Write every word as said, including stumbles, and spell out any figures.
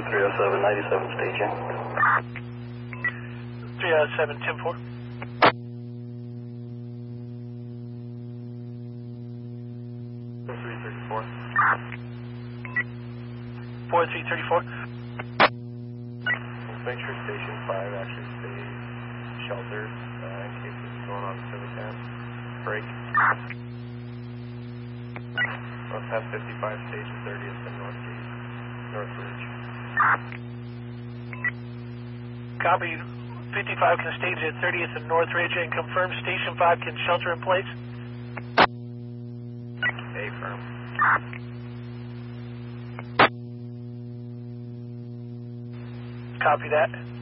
three oh seven, ninety-seven staging. three oh seven, ten four. three thirty-four. four three thirty-four. Let's make sure Station five actually stays sheltered uh, in case this is going on Civitan. Break. Let's have fifty-five Station thirtieth and North Gate, North Ridge. Copy. fifty-five can stage at thirtieth and North Ridge and confirm Station five can shelter in place. A firm. Copy that.